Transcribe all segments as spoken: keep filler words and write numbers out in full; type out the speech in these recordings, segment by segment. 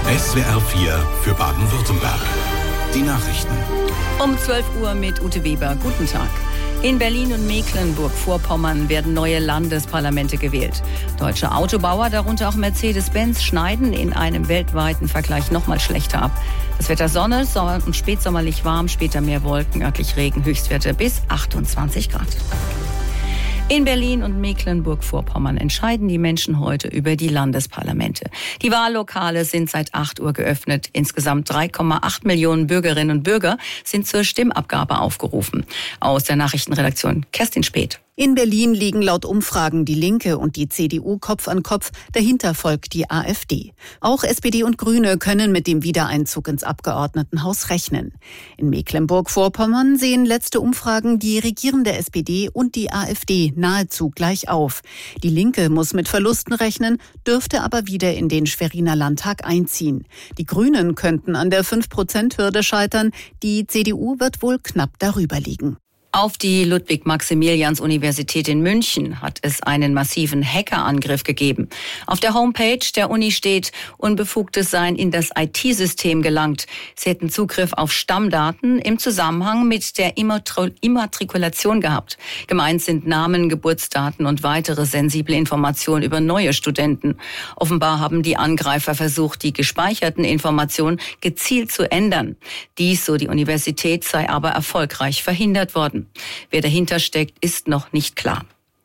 S W R vier für Baden-Württemberg. Die Nachrichten. Um zwölf Uhr mit Ute Weber. Guten Tag. In Berlin und Mecklenburg-Vorpommern werden neue Landesparlamente gewählt. Deutsche Autobauer, darunter auch Mercedes-Benz, schneiden in einem weltweiten Vergleich noch mal schlechter ab. Das Wetter Sonne und spätsommerlich warm, später mehr Wolken, örtlich Regen, Höchstwerte bis achtundzwanzig Grad. In Berlin und Mecklenburg-Vorpommern entscheiden die Menschen heute über die Landesparlamente. Die Wahllokale sind seit acht Uhr geöffnet. Insgesamt drei Komma acht Millionen Bürgerinnen und Bürger sind zur Stimmabgabe aufgerufen. Aus der Nachrichtenredaktion Kerstin Speth. In Berlin liegen laut Umfragen die Linke und die C D U Kopf an Kopf. Dahinter folgt die AfD. Auch S P D und Grüne können mit dem Wiedereinzug ins Abgeordnetenhaus rechnen. In Mecklenburg-Vorpommern sehen letzte Umfragen die regierende S P D und die AfD nahezu gleich auf. Die Linke muss mit Verlusten rechnen, dürfte aber wieder in den Schweriner Landtag einziehen. Die Grünen könnten an der fünf Prozent Hürde scheitern. Die C D U wird wohl knapp darüber liegen. Auf die Ludwig-Maximilians-Universität in München hat es einen massiven Hackerangriff gegeben. Auf der Homepage der Uni steht, Unbefugtes seien in das I T-System gelangt. Sie hätten Zugriff auf Stammdaten im Zusammenhang mit der Immatrikulation gehabt. Gemeint sind Namen, Geburtsdaten und weitere sensible Informationen über neue Studenten. Offenbar haben die Angreifer versucht, die gespeicherten Informationen gezielt zu ändern. Dies, so die Universität, sei aber erfolgreich verhindert worden. Wer dahinter steckt, ist noch nicht klar.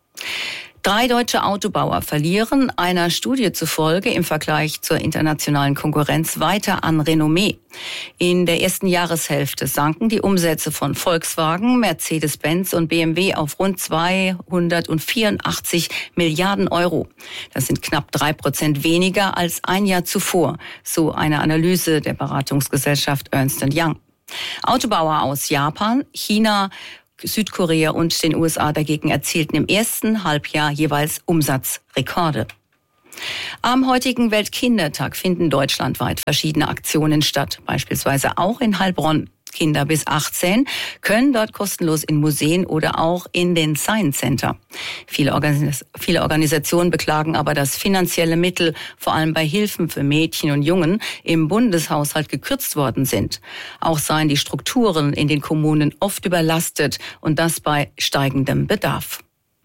Drei deutsche Autobauer verlieren einer Studie zufolge im Vergleich zur internationalen Konkurrenz weiter an Renommee. In der ersten Jahreshälfte sanken die Umsätze von Volkswagen, Mercedes-Benz und B M W auf rund zweihundertvierundachtzig Milliarden Euro. Das sind knapp drei Prozent weniger als ein Jahr zuvor, so eine Analyse der Beratungsgesellschaft Ernst und Young. Autobauer aus Japan, China, Südkorea und den U S A dagegen erzielten im ersten Halbjahr jeweils Umsatzrekorde. Am heutigen Weltkindertag finden deutschlandweit verschiedene Aktionen statt, beispielsweise auch in Heilbronn. Kinder bis achtzehn können dort kostenlos in Museen oder auch in den Science Center. Viele, Organis- viele Organisationen beklagen aber, dass finanzielle Mittel, vor allem bei Hilfen für Mädchen und Jungen, im Bundeshaushalt gekürzt worden sind. Auch seien die Strukturen in den Kommunen oft überlastet und das bei steigendem Bedarf.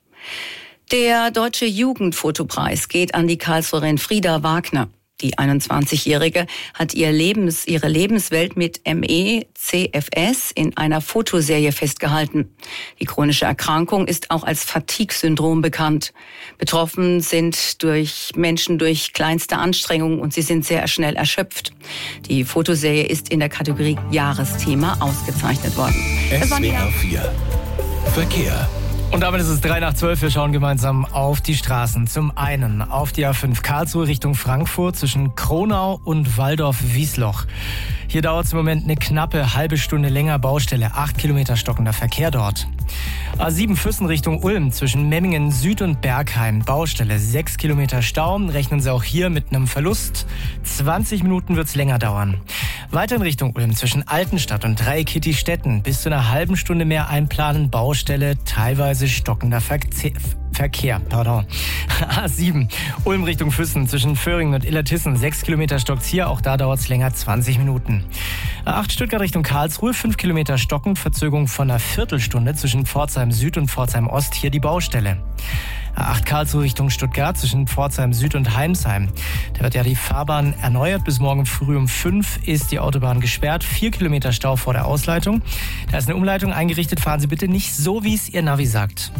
Der Deutsche Jugendfotopreis geht an die Karlsruherin Frieda Wagner. Die einundzwanzigjährige hat ihr Lebens, ihre Lebenswelt mit M E C F S in einer Fotoserie festgehalten. Die chronische Erkrankung ist auch als Fatigue-Syndrom bekannt. Betroffen sind durch Menschen durch kleinste Anstrengungen und sie sind sehr schnell erschöpft. Die Fotoserie ist in der Kategorie Jahresthema ausgezeichnet worden. S W R vier Verkehr. Und damit ist es drei nach zwölf. Wir schauen gemeinsam auf die Straßen. Zum einen auf die A fünf Karlsruhe Richtung Frankfurt zwischen Kronau und Waldorf-Wiesloch. Hier dauert es im Moment eine knappe halbe Stunde länger Baustelle. Acht Kilometer stockender Verkehr dort. A sieben Füssen Richtung Ulm zwischen Memmingen Süd und Bergheim. Baustelle. Sechs Kilometer Stau. Rechnen Sie auch hier mit einem Verlust. zwanzig Minuten wird es länger dauern. Weiter in Richtung Ulm zwischen Altenstadt und Dreieckittistetten. Bis zu einer halben Stunde mehr einplanen. Baustelle. Teilweise stockender Verkehr. Verkehr, pardon. A sieben, Ulm Richtung Füssen zwischen Föhringen und Illertissen. Sechs Kilometer stockt's hier, auch da dauert's länger, zwanzig Minuten. A acht Stuttgart Richtung Karlsruhe, fünf Kilometer stockend, Verzögerung von einer Viertelstunde zwischen Pforzheim Süd und Pforzheim Ost, hier die Baustelle. A acht Karlsruhe Richtung Stuttgart zwischen Pforzheim Süd und Heimsheim. Da wird ja die Fahrbahn erneuert. Bis morgen früh um fünf ist die Autobahn gesperrt. Vier Kilometer Stau vor der Ausleitung. Da ist eine Umleitung eingerichtet. Fahren Sie bitte nicht so, wie es Ihr Navi sagt.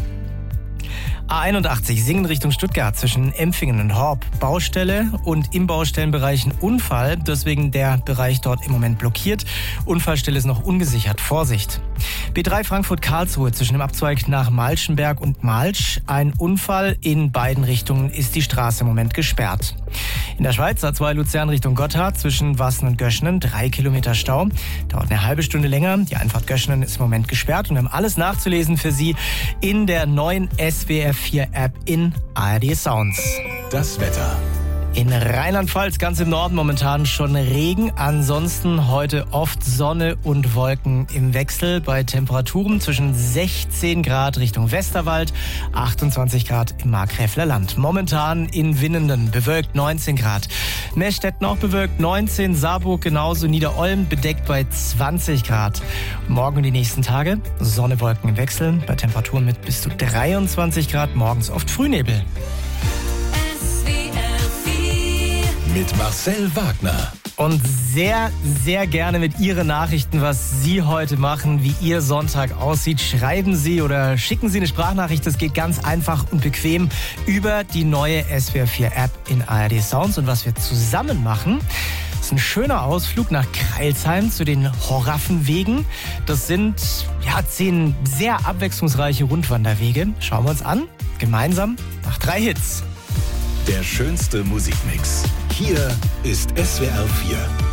A einundachtzig Singen Richtung Stuttgart zwischen Empfingen und Horb. Baustelle und im Baustellenbereich ein Unfall. Deswegen der Bereich dort im Moment blockiert. Unfallstelle ist noch ungesichert. Vorsicht. B drei Frankfurt-Karlsruhe zwischen dem Abzweig nach Malschenberg und Malsch. Ein Unfall in beiden Richtungen ist die Straße im Moment gesperrt. In der Schweiz A zwei Luzern Richtung Gotthard zwischen Wassen und Göschenen. Drei Kilometer Stau. Dauert eine halbe Stunde länger. Die Einfahrt Göschenen ist im Moment gesperrt. Und wir haben alles nachzulesen für Sie in der neuen S W R vier App in A R D Sounds. Das Wetter. In Rheinland-Pfalz, ganz im Norden momentan schon Regen. Ansonsten heute oft Sonne und Wolken im Wechsel bei Temperaturen zwischen sechzehn Grad Richtung Westerwald, achtundzwanzig Grad im Markgräfler Land. Momentan in Winnenden bewölkt neunzehn Grad. Meschstetten auch bewölkt neunzehn, Saarburg genauso, Niederolm bedeckt bei zwanzig Grad. Morgen und die nächsten Tage Sonne, Wolken im Wechsel bei Temperaturen mit bis zu dreiundzwanzig Grad, morgens oft Frühnebel. Mit Marcel Wagner. Und sehr, sehr gerne mit Ihren Nachrichten, was Sie heute machen, wie Ihr Sonntag aussieht. Schreiben Sie oder schicken Sie eine Sprachnachricht. Das geht ganz einfach und bequem über die neue S W R vier App in A R D Sounds. Und was wir zusammen machen, ist ein schöner Ausflug nach Crailsheim zu den Horraffenwegen. Das sind ja zehn sehr abwechslungsreiche Rundwanderwege. Schauen wir uns an, gemeinsam nach drei Hits. Der schönste Musikmix. Hier ist S W R vier.